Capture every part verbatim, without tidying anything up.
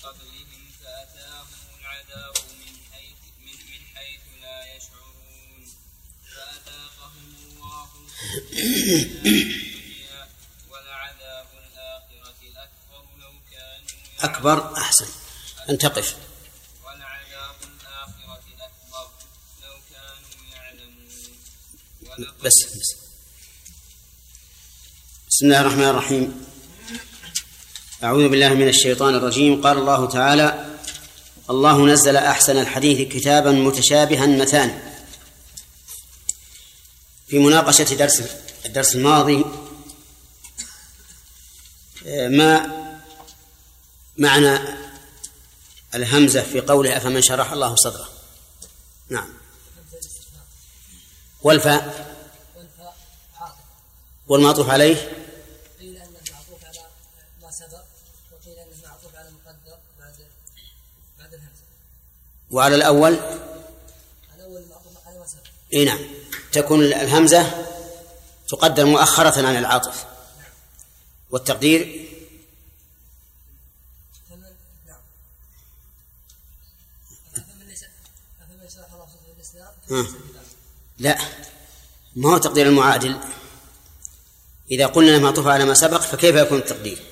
قبلهم فأتاهم العذاب من حيث, من, من حيث لا يشعرون فأذاقهم الله الدنيا ولعذاب الآخرة الأكبر لو كانوا أكبر. أحسن أن تقف. ولعذاب الآخرة الأكبر لو كانوا يعلمون. بس بس بسم الله الرحمن الرحيم. أعوذ بالله من الشيطان الرجيم. قال الله تعالى: الله نزل أحسن الحديث كتابا متشابها مثاني. في مناقشة درس الدرس الماضي ما معنى الهمزة في قوله أفمن شرح الله صدره؟ نعم. والفاء والمعطوف عليه قيل أنه معطوف على ما سبق، وقيل أنه معطوف على مقدر بعد بعد الهمزة. وعلى الأول الأول معطوف على ما سبق. إيه نعم، تكون الهمزة تقدر مؤخرة عن العاطف. والتقدير لا، ما هو تقدير المعادل. إذا قلنا معطوف على ما سبق فكيف يكون التقدير؟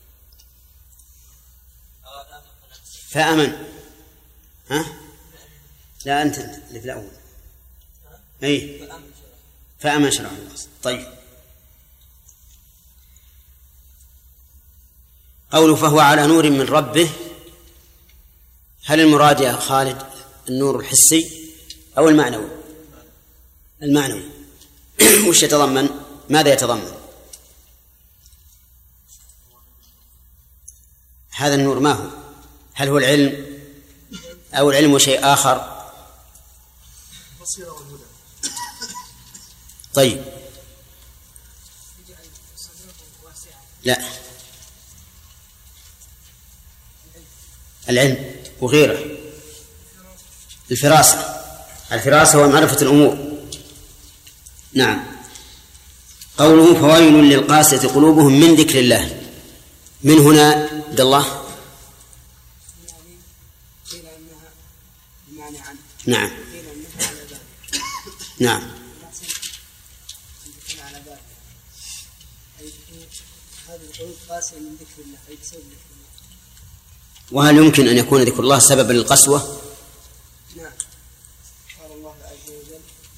فأمن. ها؟ لا أنت اللي في الأول. أي فأمن شرع الله. طيب، قوله فهو على نور من ربه، هل المراد يا خالد النور الحسي أو المعنوي؟ المعنوي. وش يتضمن؟ ماذا يتضمن هذا النور؟ ما هو؟ هل هو العلم أو العلم شيء آخر؟ طيب، لا، العلم وغيره. الفراسة، الفراسة ومعرفة الأمور. نعم. قوله فويل للقاسية قلوبهم من ذكر الله، من هنا عبد الله؟ نعم نعم. وهل يمكن أن يكون ذكر الله سببا للقسوة؟ نعم. قال الله عز وجل: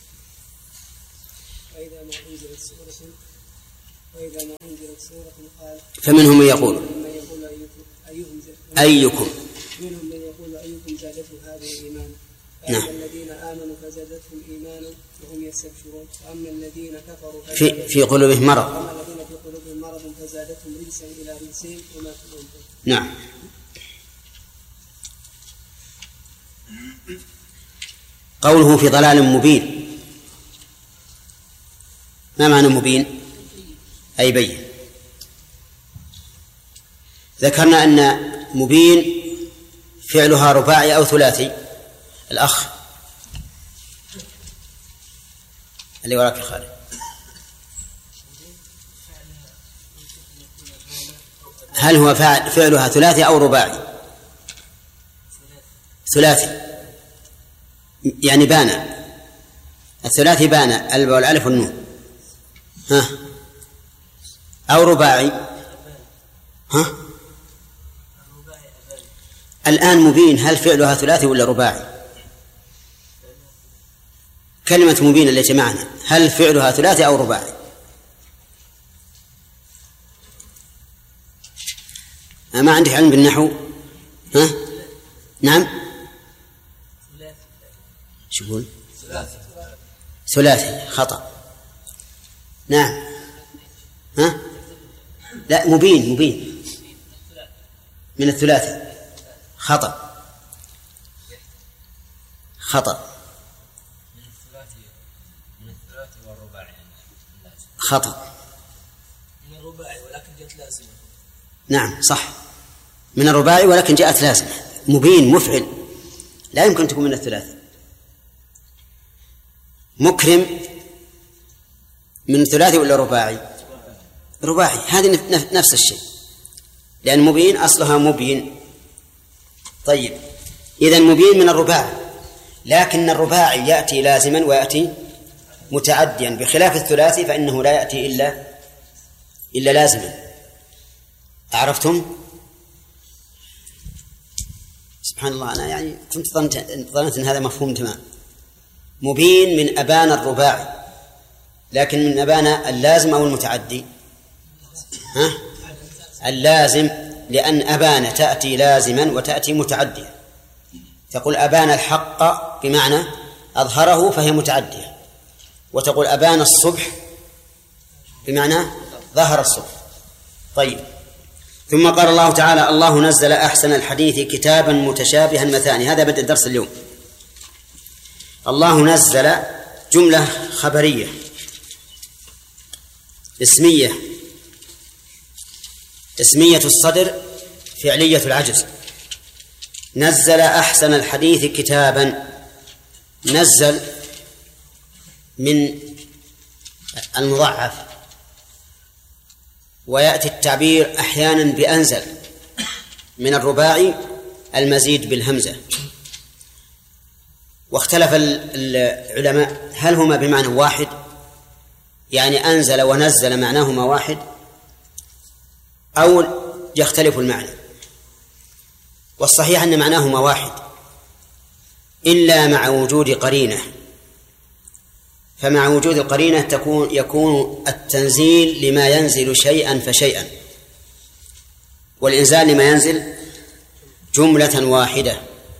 وإذا ما أنزلت سورة وإذا ما أنزلت سورة قال فمنهم من يقول أيكم أيكم منهم من يقول أيكم زادته هذه إيمانا. نعم. فأما الذين آمنوا فزادتهم إيمانا وهم يستبشرون، وأما الذين كفروا في في قلوبهم مرض وأما الذين في قلوبهم مرض فزادتهم رجسا إلى رجسهم وماتوا وهم كافرون. نعم. قوله في ضلال مبين، ما معنى مبين؟ أي بين. ذكرنا أن مبين فعلها رباعي أو ثلاثي. الأخ اللي وراك خالد، هل هو فعلها ثلاثي أو رباعي؟ ثلاثي، يعني بان. الثلاثي بان الب والالف والنون. ها؟ أو رباعي؟ ها؟ الآن مبين هل فعلها ثلاثي ولا رباعي؟ كلمة مبين التي معنا هل فعلها ثلاثي أو رباعي؟ ما عندك علم بالنحو؟ ها؟ نعم. شو يقول؟ ثلاثي. ثلاثي خطأ. نعم. ها؟ لا، مبين مبين من الثلاثي. خطأ خطأ من الثلاثي من الثلاثي والرباعي. خطأ. من الرباعي ولكن جاءت لازمة. نعم صح، من الرباعي ولكن جاءت لازمة. مبين مفعل، لا يمكن تكون من الثلاثي. مكرم من الثلاثي ولا رباعي؟ رباعي. هذه نفس الشيء، لأن مبين أصلها مبين طيب، إذن مبين من الرباعي، لكن الرباعي يأتي لازما ويأتي متعديا، بخلاف الثلاثي فإنه لا يأتي إلا إلا لازما. عرفتم؟ سبحان الله، أنا يعني كنت ظننت ظننت أن هذا مفهوم تمام. مبين من أبان الرباعي، لكن من أبان اللازم أو المتعدي؟ ها؟ اللازم، لأن أبان تأتي لازما وتأتي متعدية. تقول أبان الحق بمعنى أظهره فهي متعدية، وتقول أبان الصبح بمعنى ظهر الصبح. طيب، ثم قال الله تعالى: الله نزل أحسن الحديث كتابا متشابها مثاني. هذا بدء الدرس اليوم. الله نزل جملة خبرية اسمية، اسمية الصدر فعلية العجز. نزل أحسن الحديث كتابا، نزل من المضاعف، ويأتي التعبير أحيانا بأنزل. من الرباعي المزيد بالهمزة. واختلف العلماء هل هما بمعنى واحد، يعني أنزل ونزل معناهما واحد، أو يختلف المعنى. والصحيح أن معناهما واحد إلا مع وجود قرينة. فمع وجود القرينة تكون يكون التنزيل لما ينزل شيئا فشيئا، والإنزال لما ينزل جملة واحدة.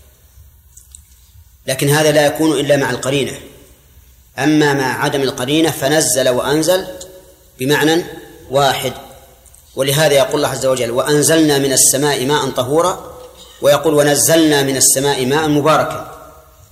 لكن هذا لا يكون إلا مع القرينة. أما مع عدم القرينة فنزل وأنزل بمعنى واحد. ولهذا يقول الله عز وجل: وأنزلنا من السماء ماء طهورا، ويقول: ونزلنا من السماء ماء مباركا،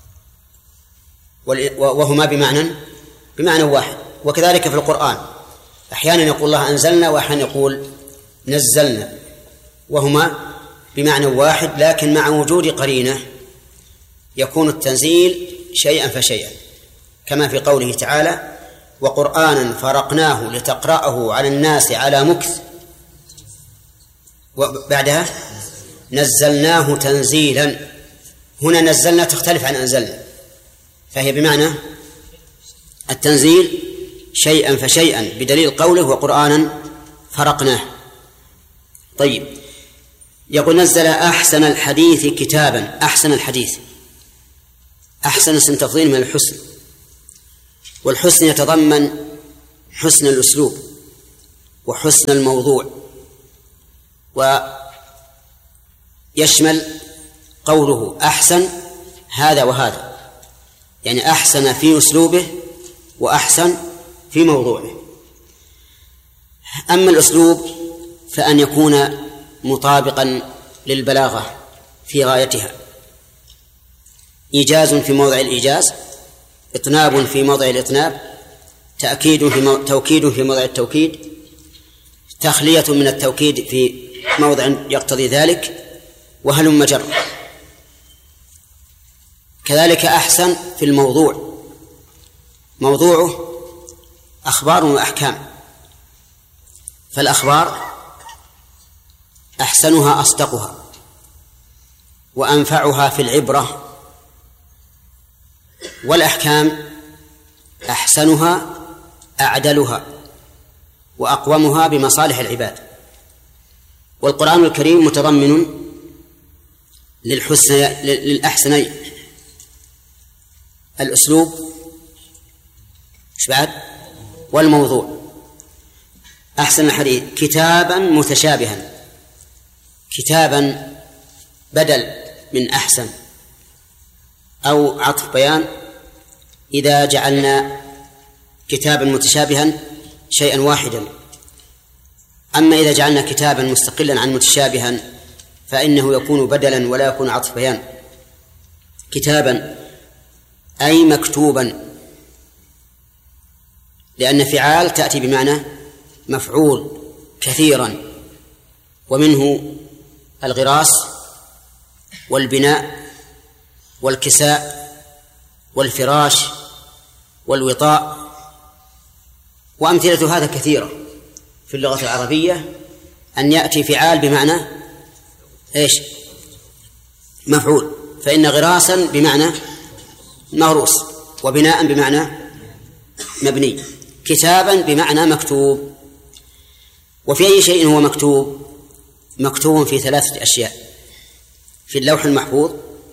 وهما بمعنى بمعنى واحد. وكذلك في القرآن أحيانا يقول الله أنزلنا، وأحيانا يقول نزلنا، وهما بمعنى واحد، لكن مع وجود قرينة يكون التنزيل شيئا فشيئا، كما في قوله تعالى: وقرآنا فرقناه لتقرأه على الناس على مكث، وبعدها نزلناه تنزيلا. هنا نزلنا تختلف عن أنزلنا، فهي بمعنى التنزيل شيئا فشيئا، بدليل قوله: وقرآنا فرقناه. طيب، يقول: نزل أحسن الحديث كتابا. أحسن الحديث، أحسن اسم تفضيل من الحسن، والحسن يتضمن حسن الأسلوب وحسن الموضوع، ويشمل قوله أحسن هذا وهذا، يعني أحسن في أسلوبه وأحسن في موضوعه. أما الأسلوب فأن يكون مطابقا للبلاغة في غايتها، إيجاز في موضع الإيجاز، إطناب في موضع الإطناب، تأكيد في مو... توكيد في موضع التوكيد، تخلية من التوكيد في موضع يقتضي ذلك، وهلم جر. كذلك أحسن في الموضوع، موضوعه أخبار وأحكام، فالأخبار أحسنها أصدقها وأنفعها في العبرة، والأحكام أحسنها أعدلها وأقومها بمصالح العباد. والقرآن الكريم متضمن للحسن للأحسنين: الأسلوب إيش بعد؟ والموضوع. أحسن الحديث كتابا متشابها. كتابا بدل من أحسن أو عطف بيان إذا جعلنا كتابا متشابها شيئا واحدا. أما إذا جعلنا كتابا مستقلا عن متشابها فإنه يكون بدلا ولا يكون عطف بيان. كتابا أي مكتوبا، لأن فعال تأتي بمعنى مفعول كثيرا، ومنه الغراس والبناء والكساء والفراش والوطاء، وأمثلة هذا كثيرة في اللغة العربية، أن يأتي فعال بمعنى إيش؟ مفعول، فإن غراسا بمعنى مغروس، وبناء بمعنى مبني، كتابا بمعنى مكتوب. وفي أي شيء هو مكتوب؟ مكتوب في ثلاثة أشياء: في اللوح المحفوظ،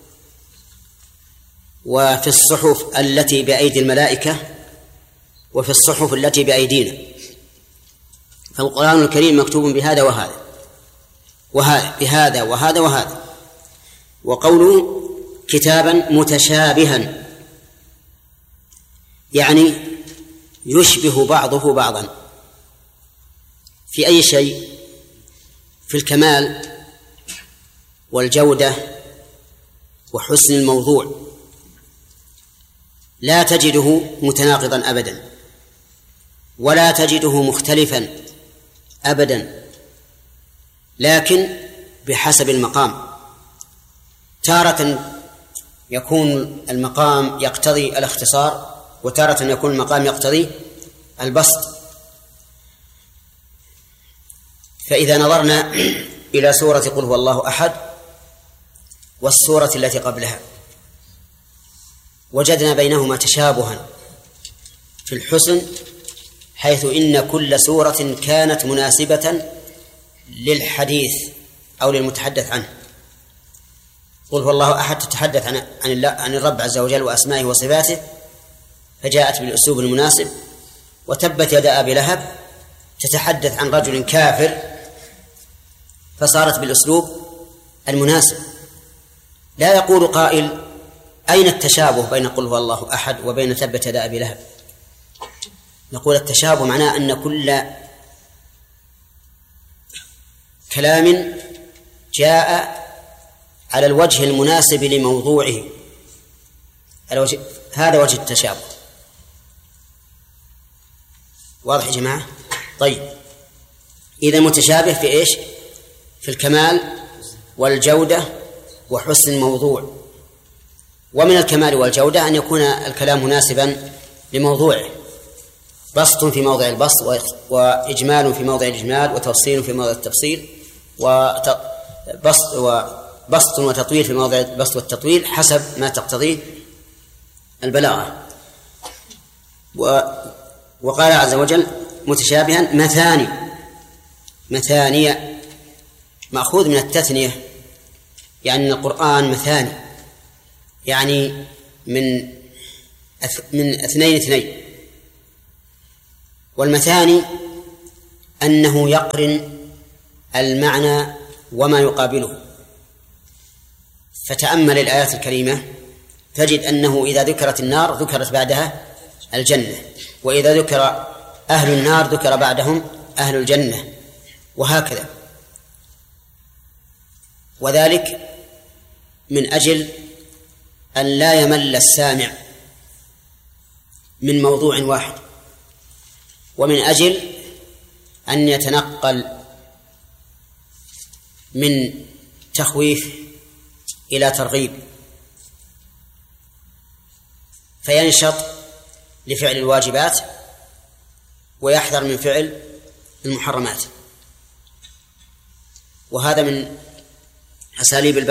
وفي الصحف التي بأيدي الملائكة، وفي الصحف التي بأيدينا. فالقرآن الكريم مكتوب بهذا وهذا وهذا بهذا وهذا وهذا. وقوله كتابا متشابها يعني يشبه بعضه بعضا. في أي شيء؟ في الكمال والجودة وحسن الموضوع، لا تجده متناقضا أبدا، ولا تجده مختلفا أبدا، لكن بحسب المقام. تارة يكون المقام يقتضي الاختصار، وتارة يكون المقام يقتضي البسط. فإذا نظرنا إلى سورة قل هو الله أحد والسورة التي قبلها وجدنا بينهما تشابها في الحسن، حيث إن كل سورة كانت مناسبة للحديث أو للمتحدث عنه. قل هو الله أحد تتحدث عن عن الله عن الرب عز وجل وأسمائه وصفاته، فجاءت بالأسلوب المناسب. وتبت يد أبي لهب تتحدث عن رجل كافر، فصارت بالأسلوب المناسب. لا يقول قائل أين التشابه بين قل هو الله أحد وبين تبت يد أبي لهب؟ نقول التشابه معناه أن كل كلام جاء على الوجه المناسب لموضوعه، هذا وجه التشابه. واضح يا جماعة؟ طيب، إذا متشابه في إيش؟ في الكمال والجودة وحسن الموضوع. ومن الكمال والجودة أن يكون الكلام مناسبا لموضوعه، بسط في موضع البسط، وإجمال في موضع الإجمال، وتفصيل في موضع التفصيل، وبسط وبسط وتطويل في موضع البسط والتطويل حسب ما تقتضيه البلاغة. وقال عز وجل متشابها مثاني، مثانية مأخوذ من التثنية، يعني القرآن مثاني، يعني من من اثنين اثنين. والمثاني أنه يقرن المعنى وما يقابله. فتأمل الآيات الكريمة تجد أنه إذا ذكرت النار ذكرت بعدها الجنة، وإذا ذكر أهل النار ذكر بعدهم أهل الجنة، وهكذا. وذلك من أجل أن لا يمل السامع من موضوع واحد، ومن أجل أن يتنقل من تخويف إلى ترغيب، فينشط لفعل الواجبات ويحذر من فعل المحرمات. وهذا من أساليب